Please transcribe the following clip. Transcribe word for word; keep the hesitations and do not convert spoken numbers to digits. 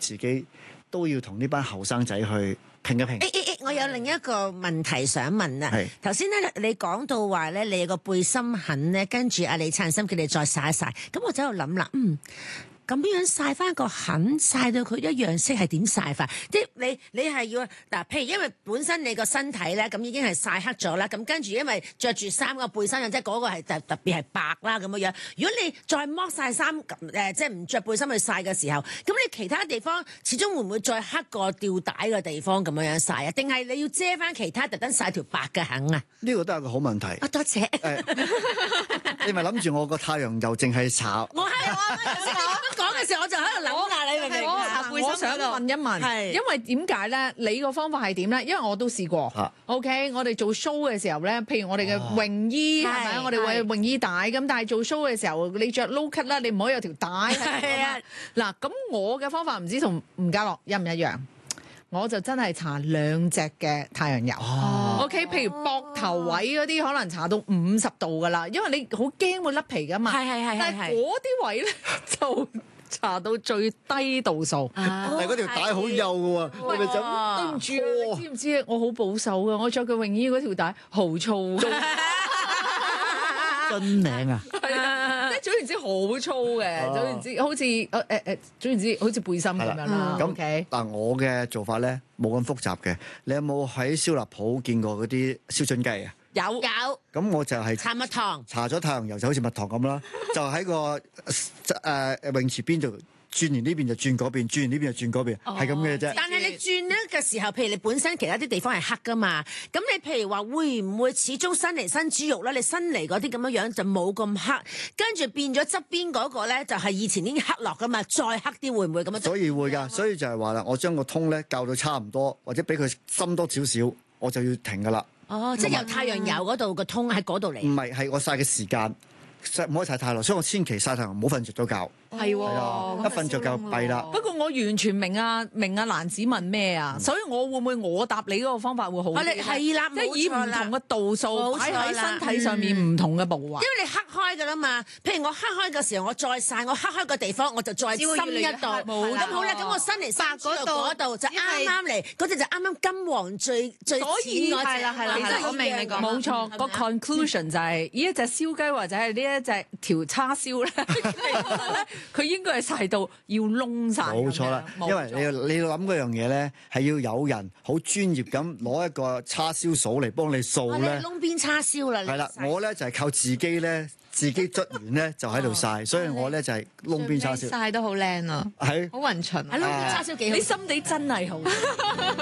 自己都要同呢班後生仔去拼一拼。 誒誒誒，我有另一個問題想問啊。頭先咧，你講到話咧，你有個背心痕咧，跟住阿李燦森叫你再曬一曬，咁我就喺度諗啦，嗯。咁樣曬翻個痕，曬到佢一樣色係點曬法？即係你你係要嗱，譬如因為本身你個身體咧，咁已經係曬黑咗啦。咁跟住因為着住衫個背心，即係嗰個係特特別係白啦咁樣樣。如果你再剝晒衫誒，即係唔着背心去曬嘅時候，咁你其他地方始終會唔會再黑過吊帶嘅地方咁樣樣曬啊？定係你要遮翻其他特登曬條白嘅痕啊？ 呢個都係個好問題。 啊，多謝。 你咪諗住我個太陽油淨係搽？ 我係我講嘅時候，我就喺度諗下你明唔明啊？ 我想問一問，因為點解咧？你個方法係點咧？因為我都試過。啊、OK， 我哋做 show 嘅時候咧，譬如我哋嘅泳衣係咪？我哋會泳衣帶咁，但係做 show 嘅時候，你着 low cut 啦，你唔可以有條帶。係啊。嗱，咁我嘅方法唔知同吳家樂一唔一樣？我就真係搽兩隻嘅太陽油。哦、OK， 譬如膊頭位嗰啲可能搽到五十度噶啦，因為你好驚會甩皮噶嘛。係係係係。但係嗰啲位咧就搽到最低度數。 啊、但係嗰條帶好幼嘅喎，係咪就對唔住啊？你知唔知我好保守嘅，我着嘅泳衣嗰條帶好粗。 真名啊！ 係啊，即係總言之好粗嘅，總言之好似誒誒誒，總言之好似背心咁樣啦。 咁 OK， 嗱我嘅做法咧冇咁複雜嘅。你有冇喺燒臘鋪見過嗰啲燒春雞啊？ 有有。 咁我就係搽蜜糖， 搽咗太陽油就好似蜜糖咁啦，就喺個誒、呃、泳池邊度。轉完呢邊就轉嗰邊，轉完呢邊就轉嗰邊，係咁嘅啫。 但係你轉呢嘅時候，譬如你本身其他啲地方係黑噶嘛，咁你譬如話會唔會始終伸嚟伸豬肉咧？你伸嚟嗰啲咁樣樣就冇咁黑，跟住變咗側邊嗰個咧就係以前已經黑落噶嘛，再黑啲會唔會咁樣？ 所以會㗎，所以就係話啦，我將個通咧校到差唔多，或者俾佢深多少少，我就要停㗎啦。 哦，即係由太陽油嗰度個通喺嗰度嚟。 唔係，係我曬嘅時間。唔可以曬太耐，所以我千祈曬太陽，唔好瞓着咗覺。 係喎， 一瞓着覺弊啦。 不過我完全明啊，明啊蘭子問咩啊，所以我會唔會我答你嗰個方法會好啲？ 係啦， 即係以唔同嘅度數擺喺身體上面唔同嘅部位。因為你黑開㗎啦嘛，譬如我黑開嘅時候，我再曬我黑開個地方，我就再深一度。咁好啦，咁我伸嚟伸嗰度嗰度就啱啱嚟，嗰隻就啱啱金黃最最淺嗰隻。係啦係啦，其實我明你講。 冇錯，個 conclusion 就係呢一隻燒雞或者係呢一隻條叉燒咧，佢應該係曬到要燶曬。 冇錯啦，因為你要你要諗嗰樣嘢咧，係要有人好專業咁攞一個叉燒掃嚟幫你掃咧。 燶邊叉燒啦。係啦， 我咧就係靠自己咧，自己捽完咧就喺度曬，所以我咧就係燶邊叉燒。 曬得好靚啊， 係好勻循。 係燶邊叉燒幾好， 你心地真係好。